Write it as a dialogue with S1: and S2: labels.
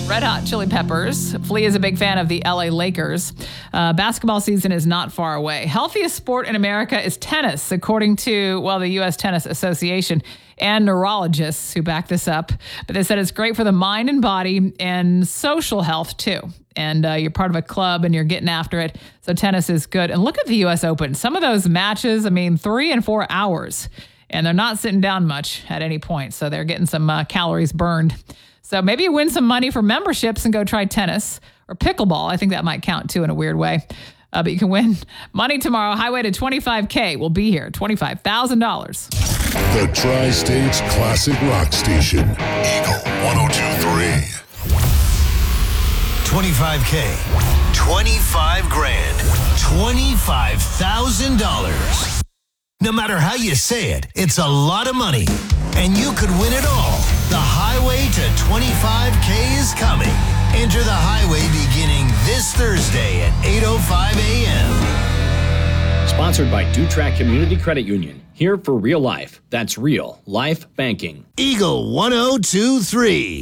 S1: Red Hot Chili Peppers. Flea is a big fan of the LA Lakers. Basketball season is not far away. Healthiest sport in America is tennis, according to, the U.S. Tennis Association and neurologists who back this up. But they said it's great for the mind and body and social health, too. And you're part of a club and you're getting after it. So tennis is good. And look at the U.S. Open. Some of those matches, 3 and 4 hours. And they're not sitting down much at any point. So they're getting some calories burned. So maybe you win some money for memberships and go try tennis or pickleball. I think that might count, too, in a weird way. But you can win money tomorrow. Highway to $25K will be here. $25,000.
S2: The Tri-States Classic Rock Station. Eagle 102.3.
S3: 25K. 25 grand. $25,000. No matter how you say it, it's a lot of money. And you could win it all. The highway to 25K is coming. Enter the highway beginning this Thursday at 8:05 a.m.
S4: Sponsored by Dutrack Community Credit Union. Here for real life. That's real life banking.
S3: Eagle 102.3.